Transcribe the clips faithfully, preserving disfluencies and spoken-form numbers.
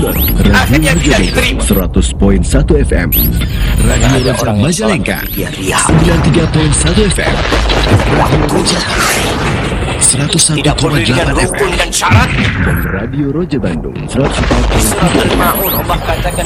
Download Radio Harjamuk seratus koma satu F M, Radio Raja Majalengka sembilan puluh tiga koma satu F M, seratus satu koma delapan F M, dan Radio Roja Bandung seratus empat koma tiga. Allah katakan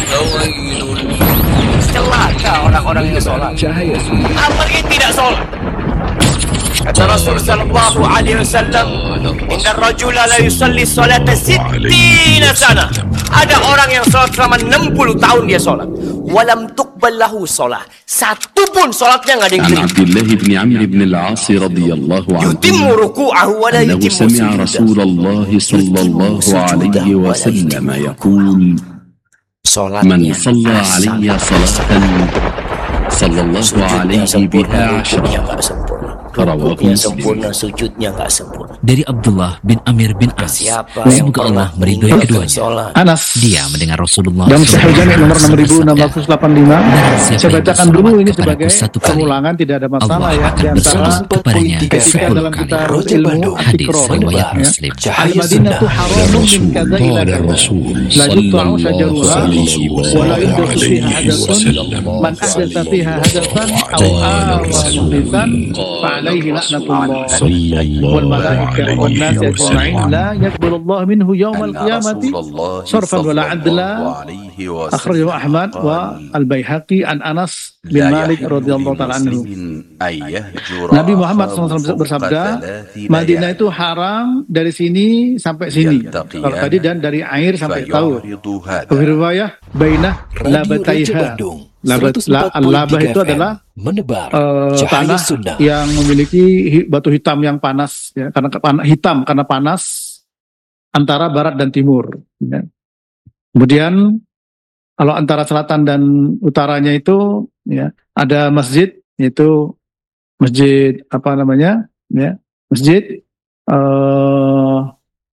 celaka orang-orang yang sholat. Cahaya Sunnah. Apalagi tidak sholat. Kata Rasul sallallahu alaihi wasallam, "Inna ar-rajula la yusalli salata sittina sana." Ada orang yang sholat selama enam puluh tahun dia sholat. Walam tuqbal lahu sholat. Satu pun sholatnya enggak ada yang terima. An Abdullah bin Amr bin al-As radhiyallahu anhu. Yutimmu ruku'ahu wa la yutimmu sami'a Rasulullah sallallahu alaihi wasallam yaqul Man shalla 'alayya salatan sallallahu alaihi biha asyra. Rukuknya sempurna, sujudnya enggak sempurna. Dari Abdullah bin Amir bin As, semoga Allah meridhoi keduanya. Anas, dia mendengar Rasulullah dalam Sahih Jami' nomor enam ribu enam ratus delapan puluh lima. Saya bacakan dulu ini sebagai pengulangan, tidak ada masalah ya, di antara ketika dalam kita ilmu hadis riwayat Muslim. Al-Madinatu haramun min kadza ila la yuqta'u shajaruha wa la yudkhu fiha hadathun man ahdatha fiha hadathan aw awa muhdithan فعليه لعنة الله والملائكة والناس أجمعين لا يقبل الله منه يوم القيامة صرفا ولا عدلا. أخرجه أحمد والبيهقي عن أنس bin Malik radhiyallahu ta'ala anhu. Nabi Muhammad shallallahu alaihi wasallam bersabda, Madinah itu haram dari sini sampai sini. Kalau tadi dan dari air sampai taur. Riwayah bainah labataiha. Labah itu adalah menebar uh, tanah sunnah yang memiliki hi, batu hitam yang panas ya, karena pan, hitam karena panas antara barat dan timur ya. Kemudian kalau antara selatan dan utaranya itu ya, ada masjid, yaitu masjid apa namanya ya, masjid uh,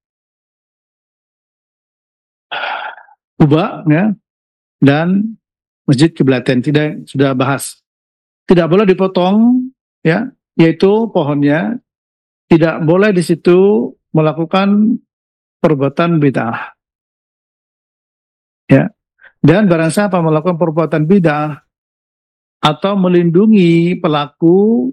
Quba ya, dan Masjid Kiblatain. Tidak, sudah bahas. Tidak boleh dipotong, ya, yaitu pohonnya. Tidak boleh di situ melakukan perbuatan bid'ah. Ya. Dan barang siapa melakukan perbuatan bid'ah atau melindungi pelaku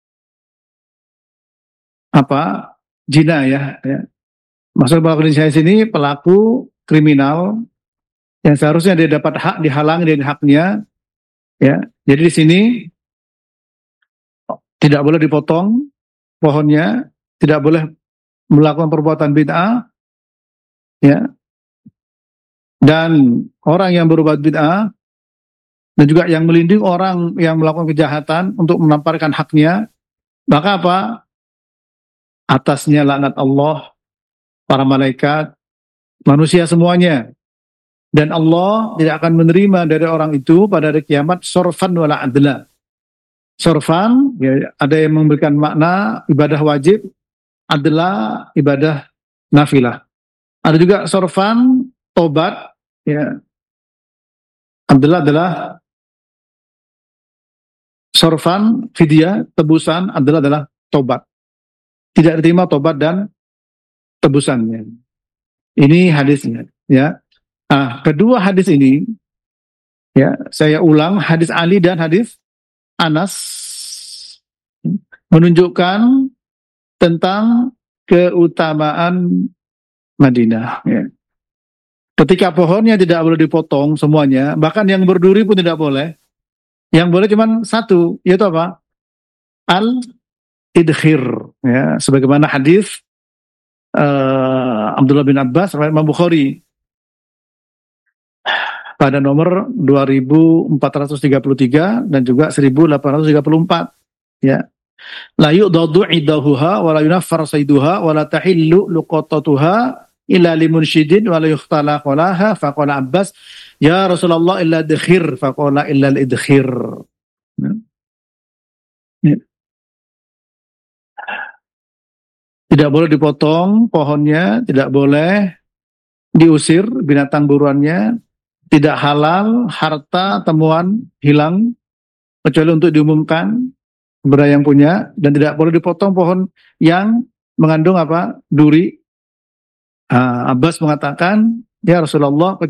apa? Zina ya, ya. Maksud pelaku di sini pelaku kriminal yang seharusnya dia dapat hak dihalangi dari haknya, ya. Jadi di sini tidak boleh dipotong pohonnya, tidak boleh melakukan perbuatan bid'ah, ya. Dan orang yang berbuat bid'ah dan juga yang melindungi orang yang melakukan kejahatan untuk menamparkan haknya, maka apa? Atasnya laknat Allah, para malaikat, manusia semuanya. Dan Allah tidak akan menerima dari orang itu pada hari kiamat sorfan wala adla. Sorfan, ya, ada yang memberikan makna ibadah wajib, adla ibadah nafilah. Ada juga sorfan, tobat, ya. Adla adalah sorfan, fidyah, tebusan, adla adalah tobat. Tidak diterima tobat dan tebusannya. Ini hadisnya, ya. Nah, kedua hadis ini, ya, saya ulang, hadis Ali dan hadis Anas menunjukkan tentang keutamaan Madinah. Ya. Ketika pohonnya tidak boleh dipotong semuanya, bahkan yang berduri pun tidak boleh. Yang boleh cuma satu, yaitu apa? Al-idkhir. Ya, sebagaimana hadis uh, Abdullah bin Abbas, Imam Bukhari, pada nomor dua ribu empat ratus tiga puluh tiga dan juga seribu delapan ratus tiga puluh empat, ya. La yu'dadu idahuha wa la yunaffar sayduha wa la tahillu luqatatuha illa limunshidin wa la yukhtala qalaha faqala Abbas ya Rasulullah illa idkhir faqala illa al-idkhir. Ya. Tidak boleh dipotong pohonnya, tidak boleh diusir binatang buruannya. Tidak halal harta temuan hilang kecuali untuk diumumkan kepada yang punya, dan tidak boleh dipotong pohon yang mengandung apa? Duri. Uh, Abbas mengatakan, ya Rasulullah,